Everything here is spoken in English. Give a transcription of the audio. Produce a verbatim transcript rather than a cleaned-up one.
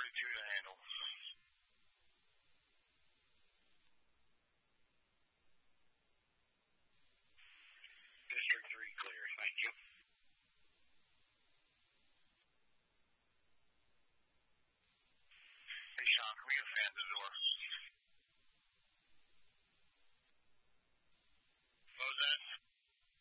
thirty-two to handle. District three clear, thank you. Hey, Sean, can we get a fan at the door?